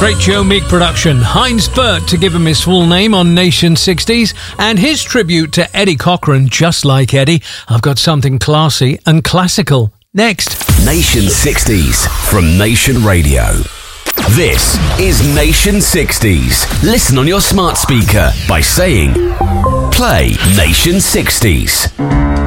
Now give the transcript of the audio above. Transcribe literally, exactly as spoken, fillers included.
Great Joe Meek production. Heinz Burt to give him his full name on Nation sixties, and his tribute to Eddie Cochran, Just Like Eddie. I've got something classy and classical next. Nation sixties from Nation Radio. This is Nation sixties. Listen on your smart speaker by saying, play Nation sixties.